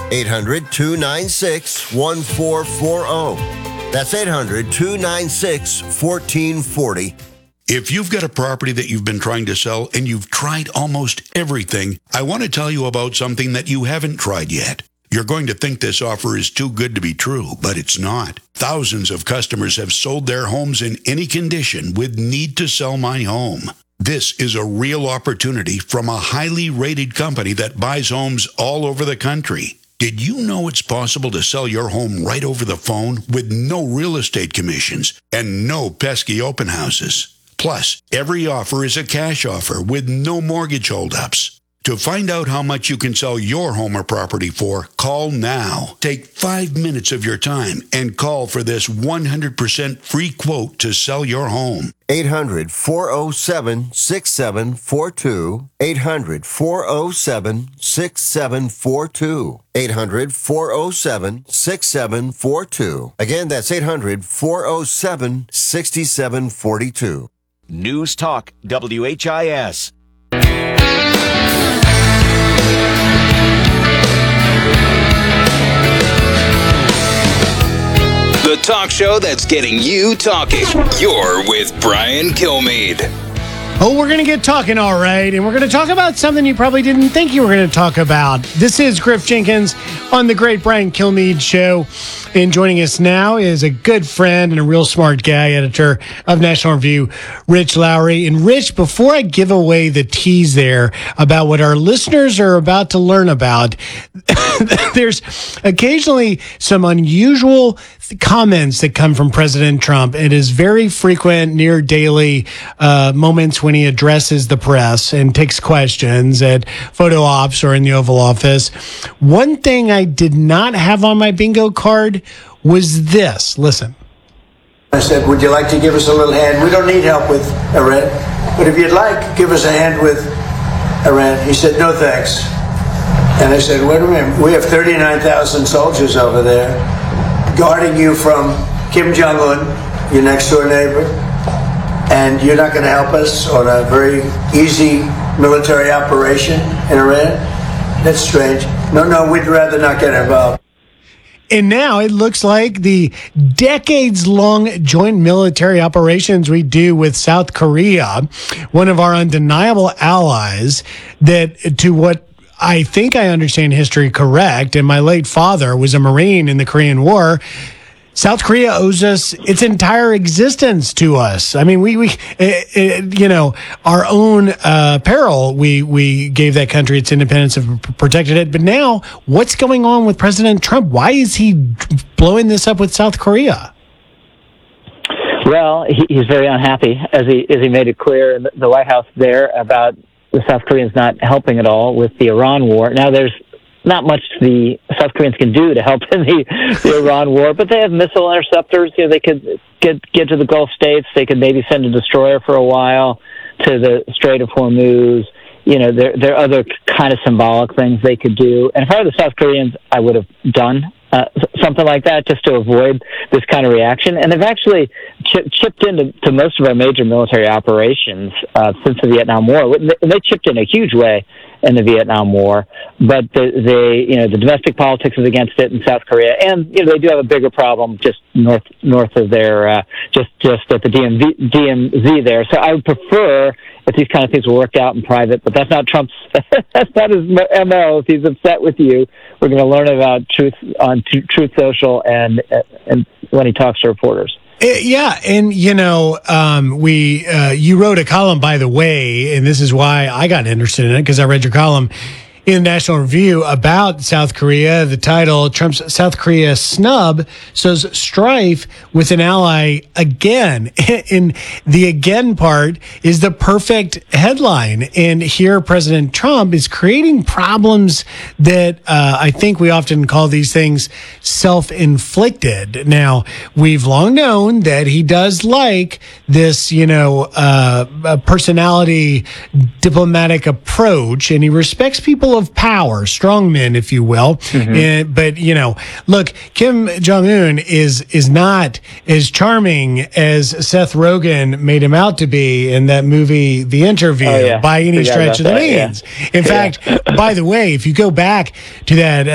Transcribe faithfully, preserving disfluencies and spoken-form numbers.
eight hundred, two nine six, one four four zero. That's eight hundred, two nine six, one four four zero. If you've got a property that you've been trying to sell and you've tried almost everything, I want to tell you about something that you haven't tried yet. You're going to think this offer is too good to be true, but it's not. Thousands of customers have sold their homes in any condition with Need to Sell My Home. This is a real opportunity from a highly rated company that buys homes all over the country. Did you know it's possible to sell your home right over the phone with no real estate commissions and no pesky open houses? Plus, every offer is a cash offer with no mortgage holdups. To find out how much you can sell your home or property for, call now. Take five minutes of your time and call for this one hundred percent free quote to sell your home. eight hundred, four oh seven, six seven four two. eight hundred, four oh seven, six seven four two. eight hundred, four oh seven, six seven four two. Again, that's eight hundred, four oh seven, six seven four two. News Talk W H I S. The talk show that's getting you talking. You're with Brian Kilmeade. Oh, we're going to get talking, all right, and we're going to talk about something you probably didn't think you were going to talk about. This is Griff Jenkins on the Great Brian Kilmeade Show, and joining us now is a good friend and a real smart guy, editor of National Review, Rich Lowry. And Rich, before I give away the tease there about what our listeners are about to learn about, there's occasionally some unusual comments that come from President Trump. It is very frequent, near daily uh, moments when he addresses the press and takes questions at photo ops or in the Oval Office. One thing I did not have on my bingo card was this. Listen. I said, would you like to give us a little hand? We don't need help with Iran, but if you'd like, give us a hand with Iran. He said, no thanks. And I said, wait a minute, we have thirty-nine thousand soldiers over there guarding you from Kim Jong-un, your next door neighbor, and you're not going to help us on a very easy military operation in Iran? That's strange. No, no, we'd rather not get involved. And now it looks like the decades-long joint military operations we do with South Korea, one of our undeniable allies, that to what I think I understand history correct, and my late father was a Marine in the Korean War, South Korea owes us its entire existence to us. I mean, we, we, it, it, you know, our own uh, peril, we, we gave that country its independence and protected it. But now, what's going on with President Trump? Why is he blowing this up with South Korea? Well, he, he's very unhappy, as he as he made it clear in the White House there about the South Koreans not helping at all with the Iran war. Now, there's not much the South Koreans can do to help in the, the Iran war, but they have missile interceptors. You know, they could get get to the Gulf states. They could maybe send a destroyer for a while to the Strait of Hormuz. You know, there there are other kind of symbolic things they could do. And if I were the South Koreans, I would have done uh, something like that just to avoid this kind of reaction. And they've actually ch- chipped into to most of our major military operations uh, since the Vietnam War. They, they chipped in a huge way in the Vietnam War, but the, they, you know, the domestic politics is against it in South Korea, and you know they do have a bigger problem just north north of their uh, just just at the D M V, D M Z there. So I would prefer if these kind of things were worked out in private, but that's not Trump's. That's not his M O. If he's upset with you, we're going to learn about truth on t- Truth Social and and when he talks to reporters. Yeah, and you know, um, we uh, you wrote a column, by the way, and this is why I got interested in it, because I read your column in the National Review about South Korea. The title, Trump's South Korea snub sows strife with an ally again. And the again part is the perfect headline. And here President Trump is creating problems that uh, I think we often call these things self-inflicted. Now, we've long known that he does like this, you know, uh, personality diplomatic approach, and he respects people of power, strong men, if you will. Mm-hmm. And, but, you know, look, Kim Jong-un is is not as charming as Seth Rogen made him out to be in that movie, The Interview, oh, yeah. by any Forgot stretch of the that, means. Yeah. In yeah. fact, by the way, if you go back to that